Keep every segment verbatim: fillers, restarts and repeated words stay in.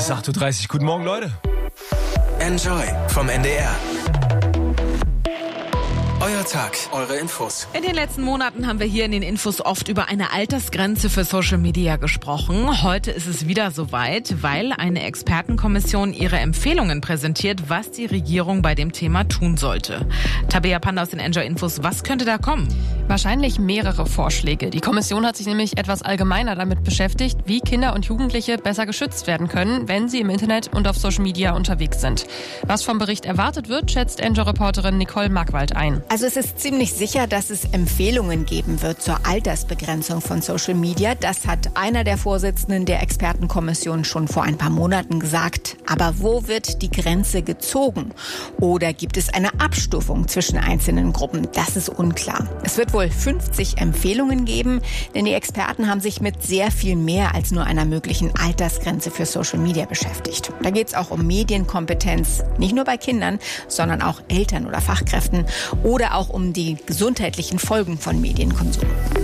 ist acht Uhr dreißig. Guten Morgen, Leute. Enjoy vom N D R. Euer Tag, eure Infos. In den letzten Monaten haben wir hier in den Infos oft über eine Altersgrenze für Social Media gesprochen. Heute ist es wieder soweit, weil eine Expertenkommission ihre Empfehlungen präsentiert, was die Regierung bei dem Thema tun sollte. Tabea Panda aus den Enjoy Infos, was könnte da kommen? Wahrscheinlich mehrere Vorschläge. Die Kommission hat sich nämlich etwas allgemeiner damit beschäftigt, wie Kinder und Jugendliche besser geschützt werden können, wenn sie im Internet und auf Social Media unterwegs sind. Was vom Bericht erwartet wird, schätzt Enjoy-Reporterin Nicole Markwald ein. Also es ist ziemlich sicher, dass es Empfehlungen geben wird zur Altersbegrenzung von Social Media. Das hat einer der Vorsitzenden der Expertenkommission schon vor ein paar Monaten gesagt. Aber wo wird die Grenze gezogen? Oder gibt es eine Abstufung zwischen einzelnen Gruppen? Das ist unklar. Es wird wohl fünfzig Empfehlungen geben, denn die Experten haben sich mit sehr viel mehr als nur einer möglichen Altersgrenze für Social Media beschäftigt. Da geht es auch um Medienkompetenz, nicht nur bei Kindern, sondern auch Eltern oder Fachkräften oder auch um die gesundheitlichen Folgen von Medienkonsum.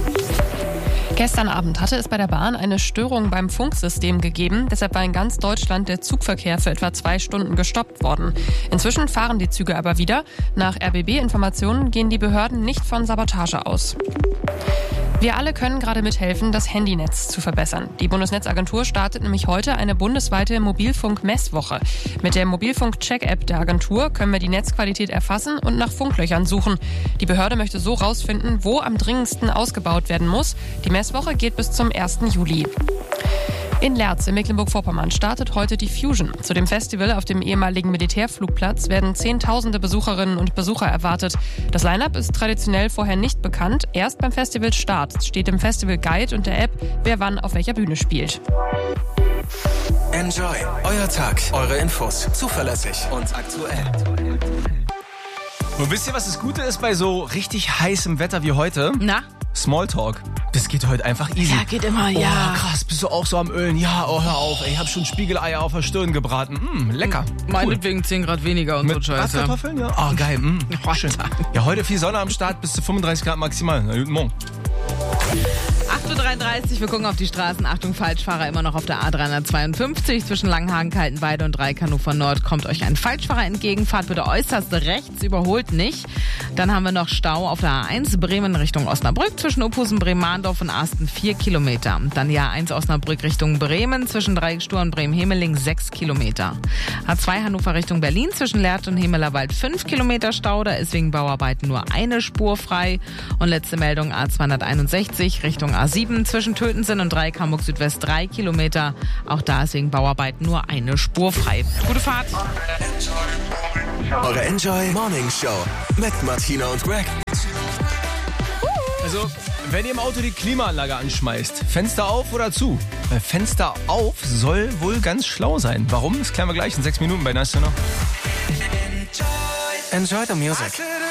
Gestern Abend hatte es bei der Bahn eine Störung beim Funksystem gegeben. Deshalb war in ganz Deutschland der Zugverkehr für etwa zwei Stunden gestoppt worden. Inzwischen fahren die Züge aber wieder. Nach R B B-Informationen gehen die Behörden nicht von Sabotage aus. Wir alle können gerade mithelfen, das Handynetz zu verbessern. Die Bundesnetzagentur startet nämlich heute eine bundesweite Mobilfunk-Messwoche. Mit der Mobilfunk-Check-App der Agentur können wir die Netzqualität erfassen und nach Funklöchern suchen. Die Behörde möchte so rausfinden, wo am dringendsten ausgebaut werden muss. Die Messwoche geht bis zum ersten Juli. In Lerz in Mecklenburg-Vorpommern startet heute die Fusion. Zu dem Festival auf dem ehemaligen Militärflugplatz werden Zehntausende Besucherinnen und Besucher erwartet. Das Line-up ist traditionell vorher nicht bekannt. Erst beim Festivalstart steht im Festival Guide und der App, wer wann auf welcher Bühne spielt. Enjoy, euer Tag, eure Infos. Zuverlässig und aktuell. Und wisst ihr, was das Gute ist bei so richtig heißem Wetter wie heute? Na? Smalltalk. Das geht heute einfach easy. Ja, geht immer, ja. Oh, krass, bist du auch so am Ölen? Ja, oh, hör auf, ey, ich hab schon Spiegeleier auf der Stirn gebraten. Mm, lecker. Cool. Meinetwegen zehn Grad weniger und Mit so Scheiße. Kartoffeln, ja. Oh, geil. Mm, schön. Ja, heute viel Sonne am Start, bis zu fünfunddreißig Grad maximal. Na, guten Morgen. acht Uhr dreiunddreißig, wir gucken auf die Straßen. Achtung, Falschfahrer immer noch auf der A dreihundertzweiundfünfzig. Zwischen Langenhagen, Kaltenweide und Dreieck-Hannover Nord kommt euch ein Falschfahrer entgegen. Fahrt bitte äußerst rechts, überholt nicht. Dann haben wir noch Stau auf der A eins Bremen Richtung Osnabrück. Zwischen Ophusen, Bremen-Mahndorf und Asten vier Kilometer. Dann die A eins Osnabrück Richtung Bremen. Zwischen Dreieckstur und Bremen-Hemeling sechs Kilometer. A zwei Hannover Richtung Berlin. Zwischen Lehrte und Hemelerwald fünf Kilometer Stau. Da ist wegen Bauarbeiten nur eine Spur frei. Und letzte Meldung A zweihunderteinundsechzig Richtung A sieben. Zwischen Tötensen und Dreieck Hamburg Südwest drei Kilometer. Auch da ist wegen Bauarbeiten nur eine Spur frei. Gute Fahrt. Eure Enjoy Morning Show mit Martina und Greg. Also, wenn ihr im Auto die Klimaanlage anschmeißt, Fenster auf oder zu? Weil Fenster auf soll wohl ganz schlau sein. Warum? Das klären wir gleich in sechs Minuten bei Nice to Know. Enjoy the music.